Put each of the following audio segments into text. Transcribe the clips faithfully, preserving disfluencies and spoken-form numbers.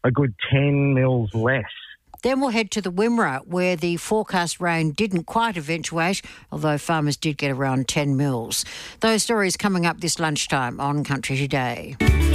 a good ten mils less. Then we'll head to the Wimmera, where the forecast rain didn't quite eventuate, although farmers did get around ten mils. Those stories coming up this lunchtime on Country Today.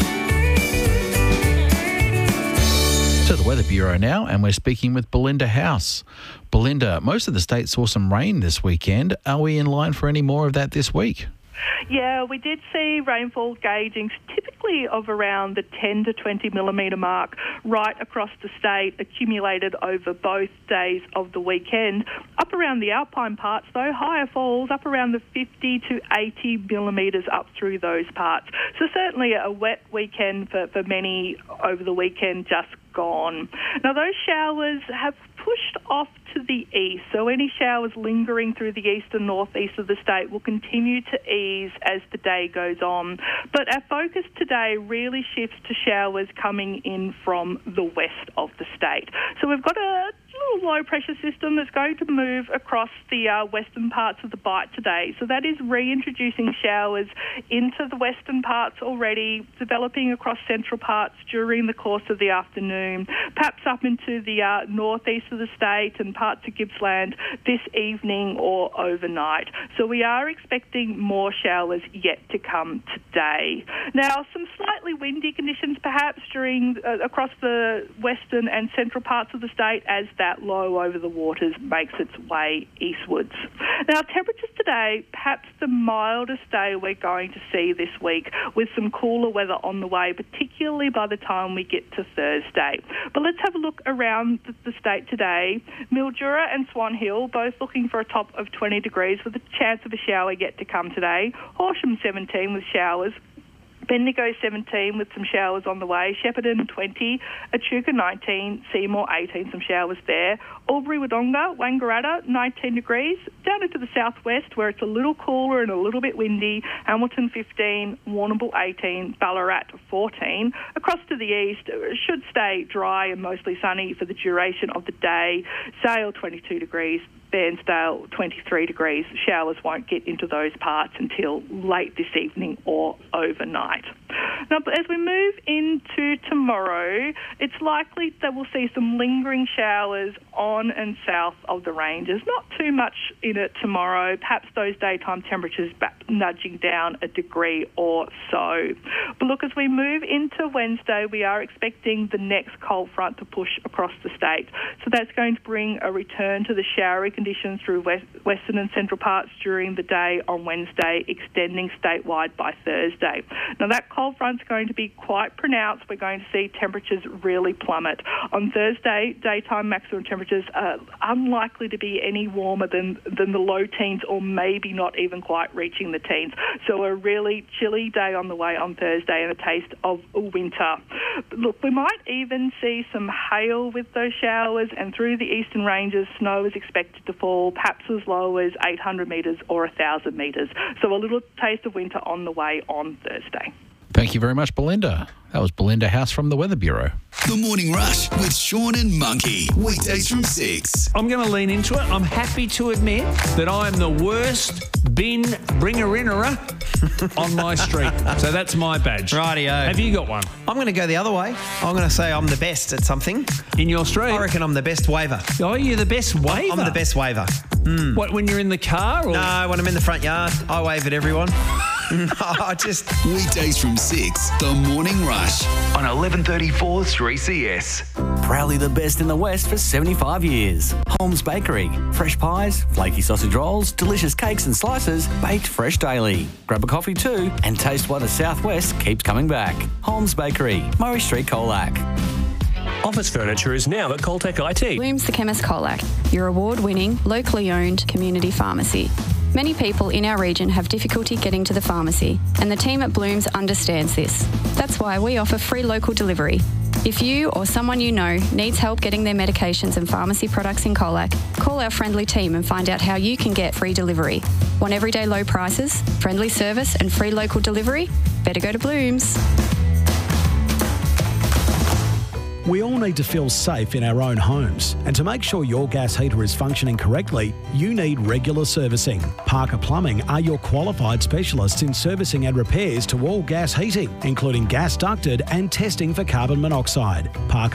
To the Weather Bureau now, and we're speaking with Belinda House. Belinda, most of the state saw some rain this weekend. Are we in line for any more of that this week? Yeah, we did see rainfall gauging typically of around the ten to twenty millimetre mark right across the state, accumulated over both days of the weekend. Up around the alpine parts, though, higher falls up around the fifty to eighty millimetres up through those parts. So certainly a wet weekend for, for many over the weekend just gone. Now, those showers have pushed off to the east, so any showers lingering through the east and northeast of the state will continue to ease as the day goes on. But our focus today really shifts to showers coming in from the west of the state. So we've got a little low pressure system that's going to move across the uh, western parts of the Bight today. So that is reintroducing showers into the western parts already, developing across central parts during the course of the afternoon, perhaps up into the uh, northeast of the state and parts of Gippsland this evening or overnight. So we are expecting more showers yet to come today. Now, some slightly windy conditions perhaps during uh, across the western and central parts of the state as that That low over the waters makes its way eastwards. Now, temperatures today, perhaps the mildest day we're going to see this week, with some cooler weather on the way, particularly by the time we get to Thursday. But let's have a look around the state today. Mildura and Swan Hill both looking for a top of twenty degrees with a chance of a shower yet to come today. Horsham seventeen with showers. Bendigo seventeen with some showers on the way. Shepparton twenty, Echuca nineteen, Seymour eighteen, some showers there. Albury Wodonga, Wangaratta nineteen degrees. Down into the southwest where it's a little cooler and a little bit windy. Hamilton fifteen, Warrnambool eighteen, Ballarat fourteen. Across to the east, it should stay dry and mostly sunny for the duration of the day. Sale twenty-two degrees. Bairnsdale twenty-three degrees. Showers won't get into those parts until late this evening or overnight. Now, as we move into tomorrow, it's likely that we'll see some lingering showers on and south of the ranges. Not too much in it tomorrow. Perhaps those daytime temperatures back, nudging down a degree or so. But look, as we move into Wednesday, we are expecting the next cold front to push across the state. So that's going to bring a return to the showery conditions through west, western and central parts during the day on Wednesday, extending statewide by Thursday. Now, that cold front's going to be quite pronounced. We're going to see temperatures really plummet. On Thursday, daytime maximum temperatures are unlikely to be any warmer than, than the low teens, or maybe not even quite reaching the teens. So a really chilly day on the way on Thursday and a taste of winter. Look, we might even see some hail with those showers, and through the eastern ranges, snow is expected to fall perhaps as low as eight hundred metres or one thousand metres. So a little taste of winter on the way on Thursday. Thank you very much, Belinda. That was Belinda House from the Weather Bureau. The Morning Rush with Sean and Monkey. Weekdays from six. I'm going to lean into it. I'm happy to admit that I am the worst bin bringer-innerer on my street. So that's my badge. Rightio. Have you got one? I'm going to go the other way. I'm going to say I'm the best at something. In your street? I reckon I'm the best waver. Oh, you're the best waver? I'm the best waver. Mm. What, when you're in the car? Or? No, when I'm in the front yard, I wave at everyone. No, I just... Weekdays from six, The Morning Rush on eleven thirty-four three C S. Proudly the best in the West for seventy-five years. Holmes Bakery. Fresh pies, flaky sausage rolls, delicious cakes and slices, baked fresh daily. Grab a coffee too and taste why the Southwest keeps coming back. Holmes Bakery, Murray Street, Colac. Office furniture is now at Coltec I T. Blooms the Chemist Colac, your award-winning, locally owned community pharmacy. Many people in our region have difficulty getting to the pharmacy, and the team at Blooms understands this. That's why we offer free local delivery. If you or someone you know needs help getting their medications and pharmacy products in Colac, call our friendly team and find out how you can get free delivery. Want everyday low prices, friendly service and free local delivery? Better go to Blooms. We all need to feel safe in our own homes, and to make sure your gas heater is functioning correctly, you need regular servicing. Parker Plumbing are your qualified specialists in servicing and repairs to all gas heating, including gas ducted and testing for carbon monoxide. Parker